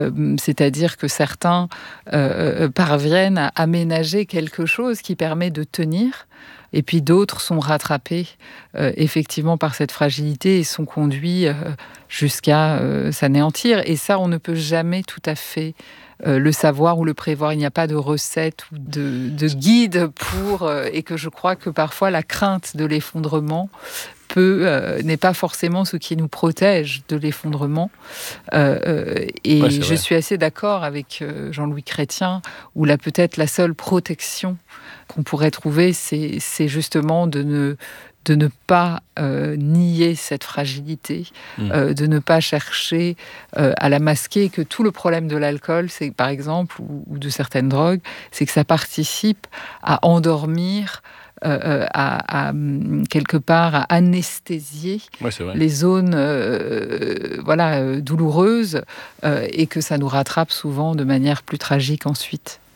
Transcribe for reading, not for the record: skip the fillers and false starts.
C'est-à-dire que certains parviennent à aménager quelque chose qui permet de tenir, et puis d'autres sont rattrapés effectivement par cette fragilité et sont conduits jusqu'à s'anéantir. Et ça, on ne peut jamais tout à fait le savoir ou le prévoir. Il n'y a pas de recette ou de guide pour... et que je crois que parfois la crainte de l'effondrement n'est pas forcément ce qui nous protège de l'effondrement. Et Ouais, c'est je vrai. suis assez d'accord avec Jean-Louis Chrétien, où peut-être la seule protection qu'on pourrait trouver, c'est justement de ne pas nier cette fragilité, Mmh. de ne pas chercher à la masquer, que tout le problème de l'alcool, c'est par exemple, ou de certaines drogues, c'est que ça participe à endormir, quelque part, à anesthésier Ouais, c'est vrai. les zones douloureuses, et que ça nous rattrape souvent de manière plus tragique ensuite.